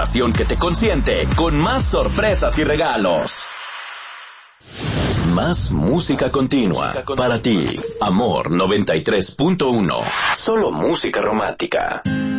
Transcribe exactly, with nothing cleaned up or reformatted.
estación que te consiente con más sorpresas y regalos. Más música continua para ti. Amor noventa y tres punto uno. Solo música romántica.